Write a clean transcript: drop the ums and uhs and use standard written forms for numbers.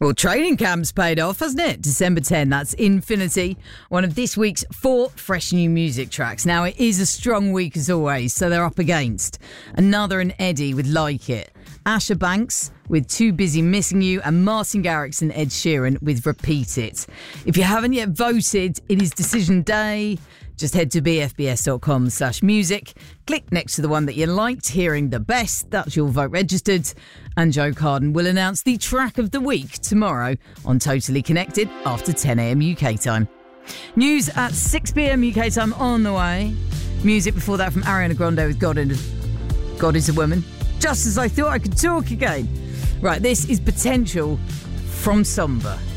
Well, training camp's paid off, hasn't it? December 10, that's Infinity, one of this week's 4 fresh new music tracks. Now, it is a strong week as always, so they're up against Another and Eddie with Like It, Asher Banks with Too Busy Missing You, and Martin Garrix and Ed Sheeran with Repeat It. If you haven't yet voted, it is decision day. Just head to bfbs.com/music, click next to the one that you liked, hearing the best, that's your vote registered, and Joe Carden will announce the track of the week tomorrow on Totally Connected after 10am UK time. News at 6pm UK time on the way. Music before that from Ariana Grande with God is a Woman. Just as I thought I could talk again. Right, this is Potential from Somber.